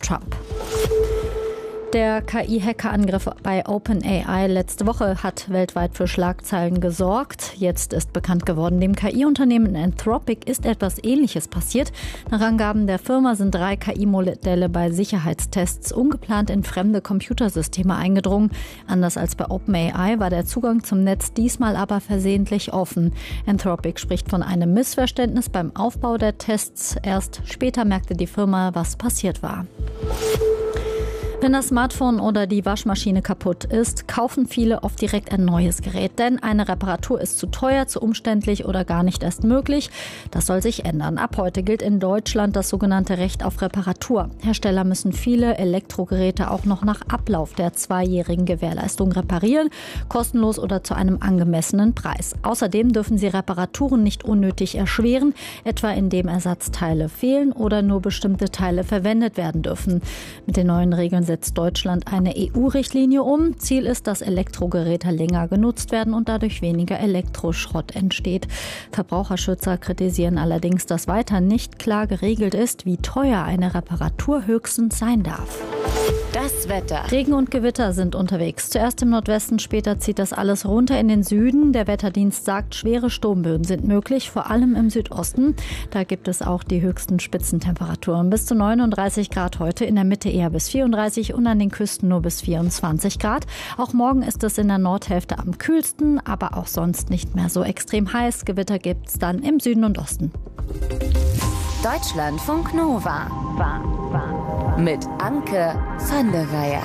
Trump. Der KI-Hackerangriff bei OpenAI letzte Woche hat weltweit für Schlagzeilen gesorgt. Jetzt ist bekannt geworden, dem KI-Unternehmen Anthropic ist etwas Ähnliches passiert. Nach Angaben der Firma sind 3 KI-Modelle bei Sicherheitstests ungeplant in fremde Computersysteme eingedrungen. Anders als bei OpenAI war der Zugang zum Netz diesmal aber versehentlich offen. Anthropic spricht von einem Missverständnis beim Aufbau der Tests. Erst später merkte die Firma, was passiert war. Wenn das Smartphone oder die Waschmaschine kaputt ist, kaufen viele oft direkt ein neues Gerät. Denn eine Reparatur ist zu teuer, zu umständlich oder gar nicht erst möglich. Das soll sich ändern. Ab heute gilt in Deutschland das sogenannte Recht auf Reparatur. Hersteller müssen viele Elektrogeräte auch noch nach Ablauf der 2-jährigen Gewährleistung reparieren, kostenlos oder zu einem angemessenen Preis. Außerdem dürfen sie Reparaturen nicht unnötig erschweren, etwa indem Ersatzteile fehlen oder nur bestimmte Teile verwendet werden dürfen. Mit den neuen Regeln setzt Deutschland eine EU-Richtlinie um. Ziel ist, dass Elektrogeräte länger genutzt werden und dadurch weniger Elektroschrott entsteht. Verbraucherschützer kritisieren allerdings, dass weiter nicht klar geregelt ist, wie teuer eine Reparatur höchstens sein darf. Das Wetter. Regen und Gewitter sind unterwegs. Zuerst im Nordwesten, später zieht das alles runter in den Süden. Der Wetterdienst sagt, schwere Sturmböen sind möglich, vor allem im Südosten. Da gibt es auch die höchsten Spitzentemperaturen. Bis zu 39 Grad heute, in der Mitte eher bis 34 und an den Küsten nur bis 24 Grad. Auch morgen ist es in der Nordhälfte am kühlsten, aber auch sonst nicht mehr so extrem heiß. Gewitter gibt es dann im Süden und Osten. Deutschlandfunk Nova. Mit Anke van der Weyer.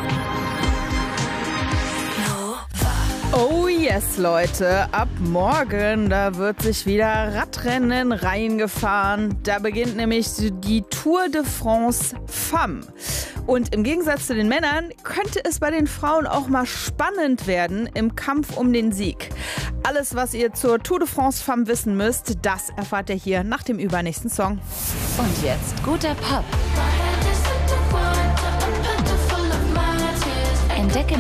Oh yes, Leute, ab morgen, da wird sich wieder Radrennen reingefahren. Da beginnt nämlich die Tour de France Femme. Und im Gegensatz zu den Männern könnte es bei den Frauen auch mal spannend werden im Kampf um den Sieg. Alles, was ihr zur Tour de France Femme wissen müsst, das erfahrt ihr hier nach dem übernächsten Song. Und jetzt guter Pop. Entdecke